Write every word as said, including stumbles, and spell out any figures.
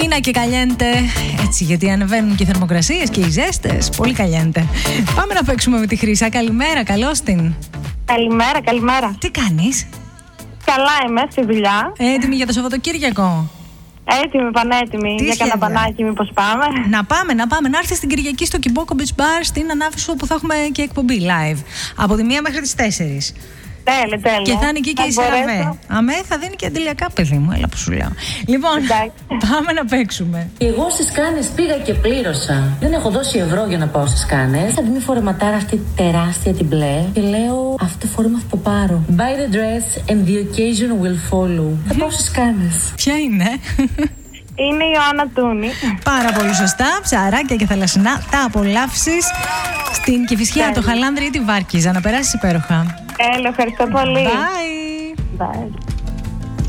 Φίνα και καλιέντε. Έτσι, γιατί ανεβαίνουν και οι θερμοκρασίες και οι ζέστες. Πολύ καλιέντε. Πάμε να παίξουμε με τη Χρύσα. Καλημέρα, καλώς την. Καλημέρα, καλημέρα. Τι κάνεις? Καλά είμαι, στη δουλειά. Έτοιμη για το Σαββατοκύριακο? Έτοιμη, πανέτοιμη. Τι για σχέδια? κανένα πανάκι, μήπως πάμε? Να πάμε, να πάμε. Να έρθεις την Κυριακή στο Κιμπόκο Beach Bar στην Ανάφησο που θα έχουμε και εκπομπή live. Από τη μία μέχρι τις τέσσερις. Τέλεια, τέλεια. Και θα είναι εκεί και η Σεραβέ. Αμέ, θα δίνει και αντιλιακά, παιδί μου. Έλα που σου λέω. Λοιπόν, πάμε να παίξουμε. Εγώ στις Κάνες πήγα και πλήρωσα. Δεν έχω δώσει ευρώ για να πάω στις Κάνες. Θα δίνει φορεματάρα αυτή τεράστια την μπλε. Και λέω, αυτό φόρμα θα το πάρω. Buy the dress and the occasion will follow. Θα πάω στις Κάνες. Ποια είναι? Είναι η Ιωάννα Τούνη. Πάρα πολύ σωστά. Ψαράκια και θαλασσινά. Τα απολαύσεις στην Κηφισιά, το Χαλάνδρη ή τη Βάρκιζα. Να περάσεις υπέροχα. Έλα, ευχαριστώ πολύ. Bye. Bye.